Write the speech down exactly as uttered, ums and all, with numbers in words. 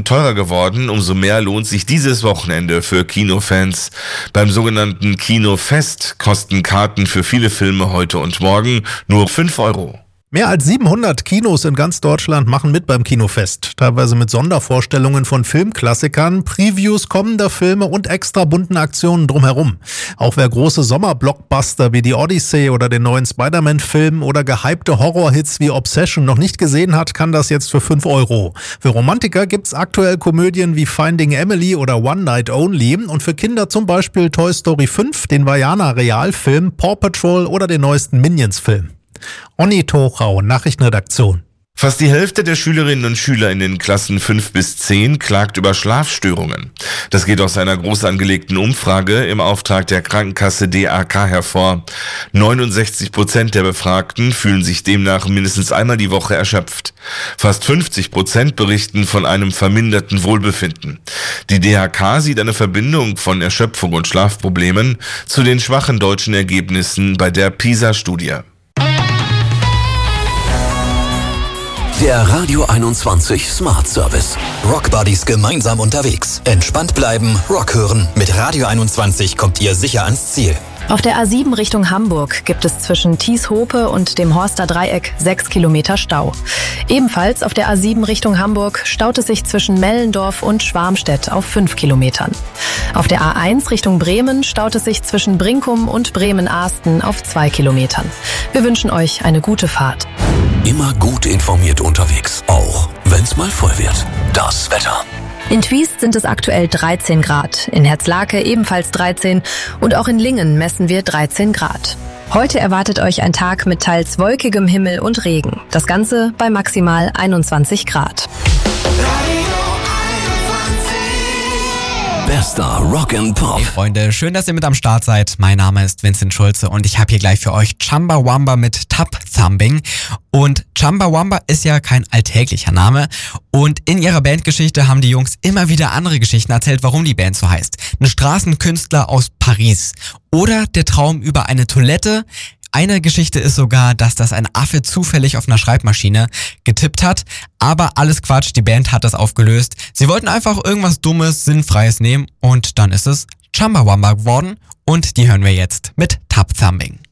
teurer geworden. Umso mehr lohnt sich dieses Wochenende für Kinofans. Beim sogenannten Kinofest kosten Karten für viele Filme heute und morgen nur fünf Euro. Mehr als siebenhundert Kinos in ganz Deutschland machen mit beim Kinofest. Teilweise mit Sondervorstellungen von Filmklassikern, Previews kommender Filme und extra bunten Aktionen drumherum. Auch wer große Sommerblockbuster wie die Odyssey oder den neuen Spider-Man-Film oder gehypte Horrorhits wie Obsession noch nicht gesehen hat, kann das jetzt für fünf Euro. Für Romantiker gibt's aktuell Komödien wie Finding Emily oder One Night Only und für Kinder zum Beispiel Toy Story fünf, den Vaiana-Realfilm, Paw Patrol oder den neuesten Minions-Film. Onni Tochau, Nachrichtenredaktion. Fast die Hälfte der Schülerinnen und Schüler in den Klassen fünf bis zehn klagt über Schlafstörungen. Das geht aus einer groß angelegten Umfrage im Auftrag der Krankenkasse D A K hervor. neunundsechzig Prozent der Befragten fühlen sich demnach mindestens einmal die Woche erschöpft. Fast fünfzig Prozent berichten von einem verminderten Wohlbefinden. Die D A K sieht eine Verbindung von Erschöpfung und Schlafproblemen zu den schwachen deutschen Ergebnissen bei der PISA-Studie. Der Radio einundzwanzig Smart Service. Rock Buddies gemeinsam unterwegs. Entspannt bleiben, Rock hören. Mit Radio einundzwanzig kommt ihr sicher ans Ziel. Auf der A sieben Richtung Hamburg gibt es zwischen Thies-Hope und dem Horster Dreieck sechs Kilometer Stau. Ebenfalls auf der A sieben Richtung Hamburg staut es sich zwischen Mellendorf und Schwarmstedt auf fünf Kilometern. Auf der A eins Richtung Bremen staut es sich zwischen Brinkum und Bremen-Ahsten auf zwei Kilometern. Wir wünschen euch eine gute Fahrt. Immer gut informiert unterwegs, auch wenn's mal voll wird. Das Wetter. In Twiest sind es aktuell dreizehn Grad, in Herzlake ebenfalls dreizehn und auch in Lingen messen wir dreizehn Grad. Heute erwartet euch ein Tag mit teils wolkigem Himmel und Regen. Das Ganze bei maximal einundzwanzig Grad. Bester Rock and Pop. Hey Freunde, schön, dass ihr mit am Start seid. Mein Name ist Vincent Schulze und ich habe hier gleich für euch Chumbawamba mit Tub Thumping. Und Chumbawamba ist ja kein alltäglicher Name. Und in ihrer Bandgeschichte haben die Jungs immer wieder andere Geschichten erzählt, warum die Band so heißt. Ein Straßenkünstler aus Paris. Oder der Traum über eine Toilette. Eine Geschichte ist sogar, dass das ein Affe zufällig auf einer Schreibmaschine getippt hat. Aber alles Quatsch, die Band hat das aufgelöst. Sie wollten einfach irgendwas Dummes, Sinnfreies nehmen und dann ist es Chumbawamba geworden. Und die hören wir jetzt mit Tub Thumping.